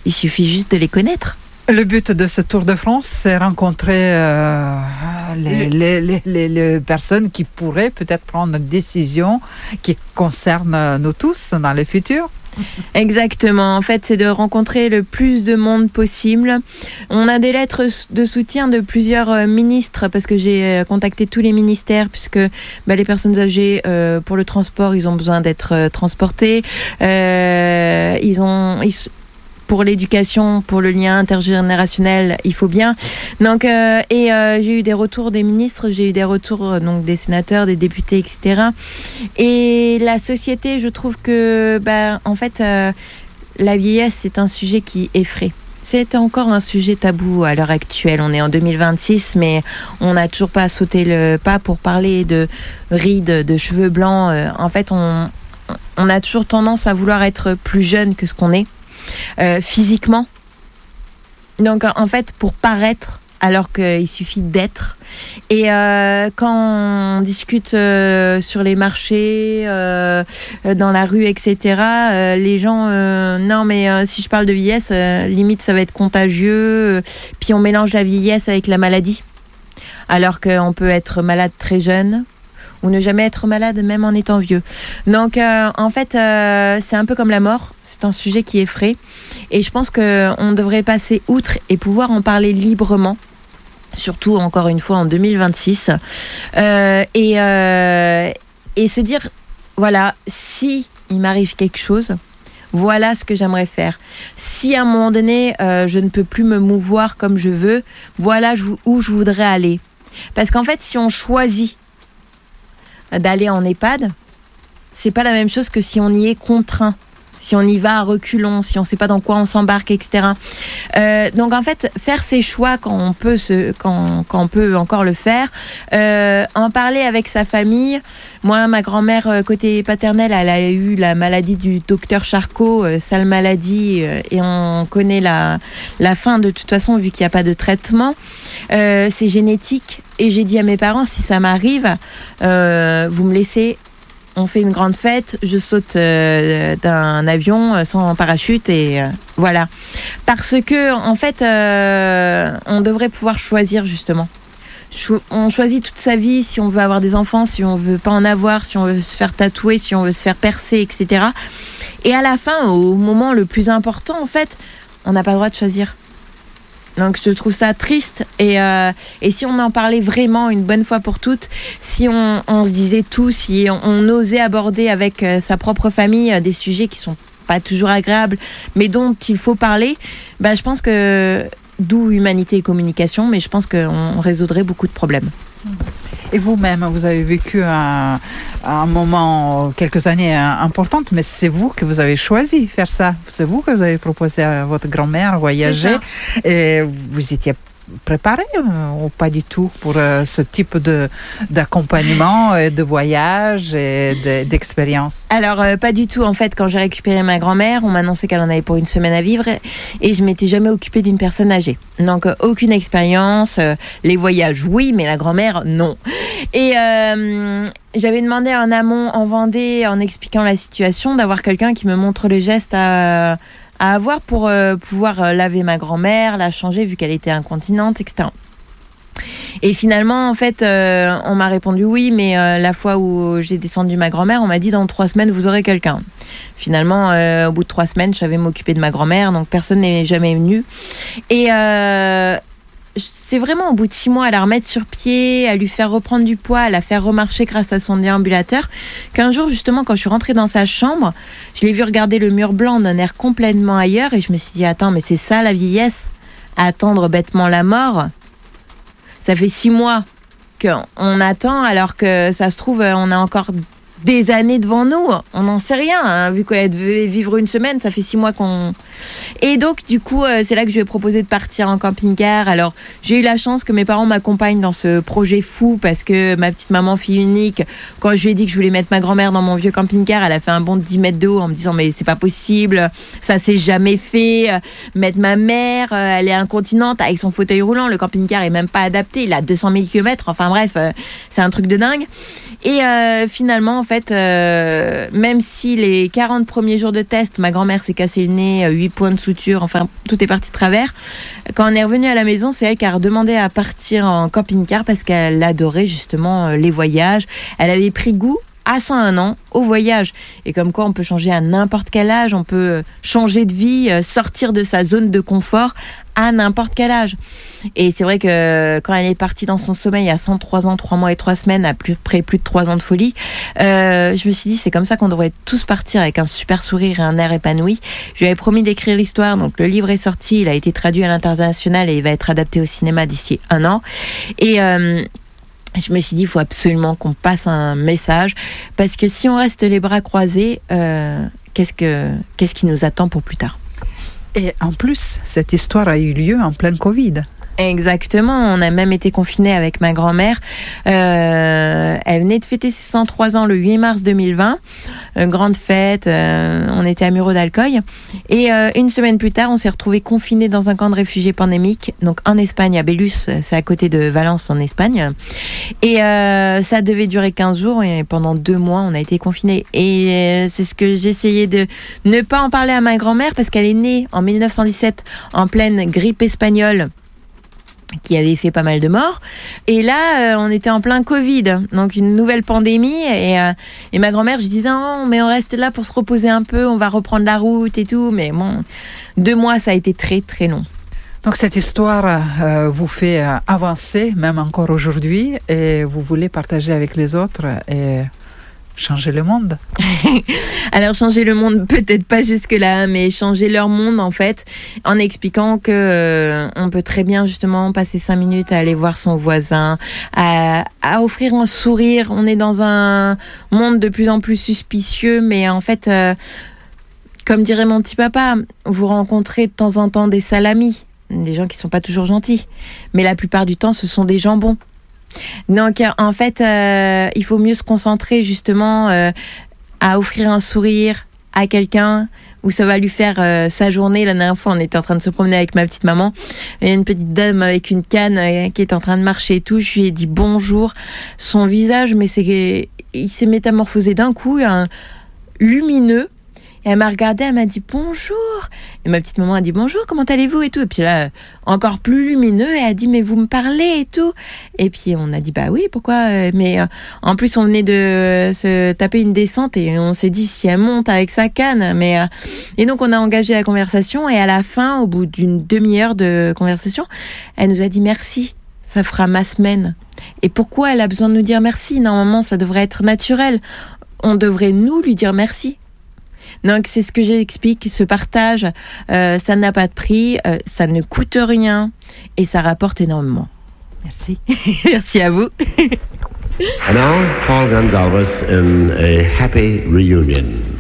Il suffit juste de les connaître. Le but de ce Tour de France, c'est rencontrer les personnes qui pourraient peut-être prendre une décision qui concerne nous tous dans le futur. Exactement. En fait, c'est de rencontrer le plus de monde possible. On a des lettres de soutien de plusieurs ministres parce que j'ai contacté tous les ministères puisque les personnes âgées pour le transport, ils ont besoin d'être transportés. Pour l'éducation, pour le lien intergénérationnel, il faut bien. Donc, j'ai eu des retours des ministres, j'ai eu des retours donc des sénateurs, des députés, etc. Et la société, je trouve que, en fait, la vieillesse, c'est un sujet qui effraie. C'est encore un sujet tabou à l'heure actuelle. On est en 2026, mais on n'a toujours pas sauté le pas pour parler de rides, de cheveux blancs. En fait, on a toujours tendance à vouloir être plus jeune que ce qu'on est. Physiquement. Donc en fait pour paraître alors qu'il suffit d'être. Et quand on discute sur les marchés, dans la rue, etc., les gens, non mais si je parle de vieillesse, limite ça va être contagieux, puis on mélange la vieillesse avec la maladie. Alors qu'on peut être malade très jeune, ou ne jamais être malade même en étant vieux. Donc en fait c'est un peu comme la mort, c'est un sujet qui effraie et je pense qu'on devrait passer outre et pouvoir en parler librement, surtout encore une fois en 2026 et se dire voilà, si il m'arrive quelque chose, voilà ce que j'aimerais faire. Si à un moment donné je ne peux plus me mouvoir comme je veux, voilà où je voudrais aller. Parce qu'en fait si on choisit d'aller en EHPAD, c'est pas la même chose que si on y est contraint, si on y va à reculons, si on sait pas dans quoi on s'embarque, etc. Donc en fait, faire ses choix quand on peut quand on peut encore le faire, en parler avec sa famille. Moi, ma grand-mère côté paternel, elle a eu la maladie du docteur Charcot, sale maladie, et on connaît la fin de toute façon vu qu'il n'y a pas de traitement. C'est génétique. Et j'ai dit à mes parents, si ça m'arrive, vous me laissez, on fait une grande fête, je saute d'un avion sans parachute et voilà. Parce que en fait, on devrait pouvoir choisir justement. On choisit toute sa vie si on veut avoir des enfants, si on veut pas en avoir, si on veut se faire tatouer, si on veut se faire percer, etc. Et à la fin, au moment le plus important, en fait, on n'a pas le droit de choisir. Donc je trouve ça triste et si on en parlait vraiment une bonne fois pour toutes, si on se disait tout, si on osait aborder avec sa propre famille des sujets qui sont pas toujours agréables mais dont il faut parler, je pense que d'où humanité et communication, mais je pense qu'on résoudrait beaucoup de problèmes. Et vous-même, vous avez vécu un moment, quelques années importantes, mais c'est vous que vous avez choisi faire ça. C'est vous que vous avez proposé à votre grand-mère voyager. Et vous étiez préparé ou pas du tout pour ce type d'accompagnement, de voyage et d'expérience? Alors, pas du tout. En fait, quand j'ai récupéré ma grand-mère, on m'a annoncé qu'elle en avait pour une semaine à vivre et je m'étais jamais occupée d'une personne âgée. Donc, aucune expérience. Les voyages, oui, mais la grand-mère, non. Et j'avais demandé en amont, en Vendée, en expliquant la situation, d'avoir quelqu'un qui me montre les gestes à avoir pour pouvoir laver ma grand-mère, la changer vu qu'elle était incontinente, etc. Et finalement, en fait, on m'a répondu oui, mais la fois où j'ai descendu ma grand-mère, on m'a dit dans 3 semaines, vous aurez quelqu'un. Finalement, au bout de 3 semaines, je savais m'occuper de ma grand-mère, donc personne n'est jamais venu. Et c'est vraiment au bout de 6 mois à la remettre sur pied, à lui faire reprendre du poids, à la faire remarcher grâce à son déambulateur, qu'un jour, justement, quand je suis rentrée dans sa chambre, je l'ai vu regarder le mur blanc d'un air complètement ailleurs et je me suis dit, attends, mais c'est ça la vieillesse? Attendre bêtement la mort? Ça fait 6 mois qu'on attend alors que ça se trouve, on a encore des années devant nous. On n'en sait rien, hein, vu qu'elle devait vivre une semaine, ça fait 6 mois qu'on... Et donc, du coup, c'est là que je lui ai proposé de partir en camping-car. Alors, j'ai eu la chance que mes parents m'accompagnent dans ce projet fou parce que ma petite maman fille unique, quand je lui ai dit que je voulais mettre ma grand-mère dans mon vieux camping-car, elle a fait un bond de 10 mètres de haut en me disant mais c'est pas possible, ça s'est jamais fait, mettre ma mère, elle est incontinente avec son fauteuil roulant, le camping-car est même pas adapté, il a 200 000 km, enfin bref, c'est un truc de dingue. Et finalement, en fait, fait, même si les 40 premiers jours de test, ma grand-mère s'est cassé le nez, 8 points de suture, enfin, tout est parti de travers. Quand on est revenu à la maison, c'est elle qui a redemandé à partir en camping-car parce qu'elle adorait justement les voyages. Elle avait pris goût à 101 ans au voyage. Et comme quoi on peut changer à n'importe quel âge, on peut changer de vie, sortir de sa zone de confort à n'importe quel âge. Et c'est vrai que quand elle est partie dans son sommeil à 103 ans, 3 mois et 3 semaines, à plus de 3 ans de folie, je me suis dit c'est comme ça qu'on devrait tous partir avec un super sourire et un air épanoui. Je lui avais promis d'écrire l'histoire, donc le livre est sorti, il a été traduit à l'international et il va être adapté au cinéma d'ici 1 an. Et je me suis dit, il faut absolument qu'on passe un message, parce que si on reste les bras croisés, qu'est-ce qui nous attend pour plus tard? Et en plus, cette histoire a eu lieu en plein Covid. Exactement, on a même été confinés avec ma grand-mère. Elle venait de fêter ses 103 ans le 8 mars 2020. Grande fête, on était à Muro d'Alcoy. Et une semaine plus tard, on s'est retrouvés confinés dans un camp de réfugiés pandémiques, donc en Espagne, à Belus, c'est à côté de Valence en Espagne. Et ça devait durer 15 jours et pendant 2 mois, on a été confinés. Et c'est ce que j'essayais de ne pas en parler à ma grand-mère parce qu'elle est née en 1917 en pleine grippe espagnole, qui avait fait pas mal de morts. Et là, on était en plein Covid, donc une nouvelle pandémie. Et ma grand-mère, je disais non, mais on reste là pour se reposer un peu, on va reprendre la route et tout. Mais bon, 2 mois, ça a été très très long. Donc cette histoire vous fait avancer, même encore aujourd'hui, et vous voulez partager avec les autres et changer le monde. Alors changer le monde, peut-être pas jusque-là, mais changer leur monde en fait, en expliquant que on peut très bien justement passer 5 minutes à aller voir son voisin, à offrir un sourire. On est dans un monde de plus en plus suspicieux, mais en fait, comme dirait mon petit papa, vous rencontrez de temps en temps des salamis, des gens qui sont pas toujours gentils, mais la plupart du temps, ce sont des jambons. Donc en fait, il faut mieux se concentrer justement à offrir un sourire à quelqu'un où ça va lui faire sa journée. La dernière fois, on était en train de se promener avec ma petite maman. Il y a une petite dame avec une canne qui est en train de marcher et tout. Je lui ai dit bonjour. Son visage, mais il s'est métamorphosé d'un coup, un lumineux. Et elle m'a regardée, elle m'a dit bonjour. Et ma petite maman a dit bonjour, comment allez-vous et tout. Et puis là, encore plus lumineux, elle a dit mais vous me parlez et tout. Et puis on a dit bah oui, pourquoi mais en plus on venait de se taper une descente et on s'est dit si elle monte avec sa canne. Et donc on a engagé la conversation et à la fin, au bout d'une demi-heure de conversation, elle nous a dit merci, ça fera ma semaine. Et pourquoi elle a besoin de nous dire merci? Normalement, ça devrait être naturel. On devrait nous lui dire merci. Donc c'est ce que j'explique, ce partage, ça n'a pas de prix, ça ne coûte rien et ça rapporte énormément. Merci. Merci à vous. And now, Paul Gonsalves in a happy reunion.